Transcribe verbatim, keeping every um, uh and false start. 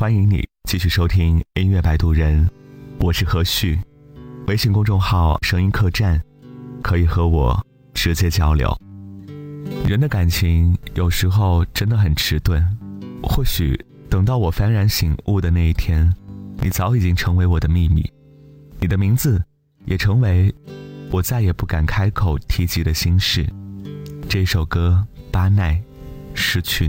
欢迎你继续收听音乐摆渡人，我是何旭。微信公众号声音客栈，可以和我直接交流。人的感情有时候真的很迟钝，或许等到我幡然醒悟的那一天，你早已经成为我的秘密，你的名字也成为我再也不敢开口提及的心事。这首歌巴奈失去